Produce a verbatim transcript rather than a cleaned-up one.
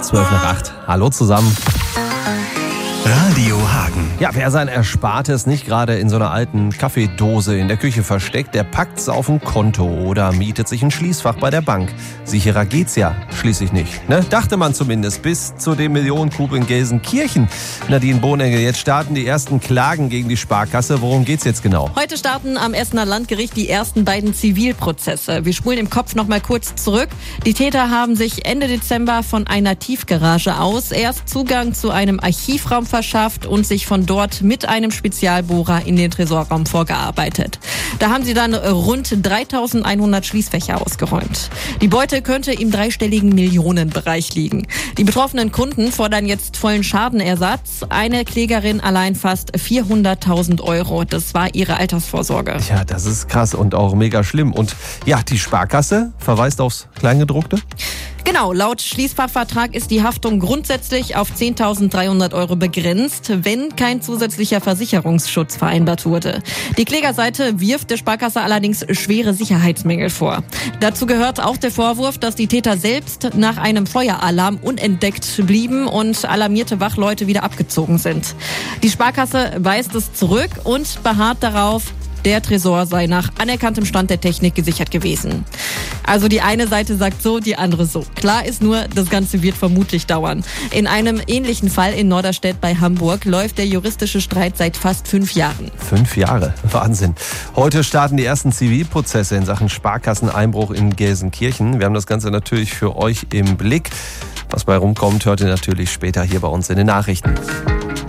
zwölf nach acht. Hallo zusammen. Radio Hagen. Ja, wer sein Erspartes nicht gerade in so einer alten Kaffeedose in der Küche versteckt, der packt's auf ein Konto oder mietet sich ein Schließfach bei der Bank. Sicherer geht's ja schließlich nicht, ne? Dachte man zumindest bis zu dem Millionencoup in Gelsenkirchen. Nadine Bohnengel, jetzt starten die ersten Klagen gegen die Sparkasse. Worum geht's jetzt genau? Heute starten am Essener Landgericht die ersten beiden Zivilprozesse. Wir spulen im Kopf noch mal kurz zurück. Die Täter haben sich Ende Dezember von einer Tiefgarage aus erst Zugang zu einem Archivraum verschafft und sich von dort mit einem Spezialbohrer in den Tresorraum vorgearbeitet. Da haben sie dann rund dreitausendeinhundert Schließfächer ausgeräumt. Die Beute könnte im dreistelligen Millionenbereich liegen. Die betroffenen Kunden fordern jetzt vollen Schadenersatz. Eine Klägerin allein fast vierhunderttausend Euro. Das war ihre Altersvorsorge. Ja, das ist krass und auch mega schlimm. Und ja, die Sparkasse verweist aufs Kleingedruckte? Genau, laut Schließfachvertrag ist die Haftung grundsätzlich auf zehntausenddreihundert Euro begrenzt, wenn kein zusätzlicher Versicherungsschutz vereinbart wurde. Die Klägerseite wirft der Sparkasse allerdings schwere Sicherheitsmängel vor. Dazu gehört auch der Vorwurf, dass die Täter selbst nach einem Feueralarm unentdeckt blieben und alarmierte Wachleute wieder abgezogen sind. Die Sparkasse weist es zurück und beharrt darauf, der Tresor sei nach anerkanntem Stand der Technik gesichert gewesen. Also die eine Seite sagt so, die andere so. Klar ist nur, das Ganze wird vermutlich dauern. In einem ähnlichen Fall in Norderstedt bei Hamburg läuft der juristische Streit seit fast fünf Jahren. Fünf Jahre, Wahnsinn. Heute starten die ersten Zivilprozesse in Sachen Sparkasseneinbruch in Gelsenkirchen. Wir haben das Ganze natürlich für euch im Blick. Was bei rumkommt, hört ihr natürlich später hier bei uns in den Nachrichten.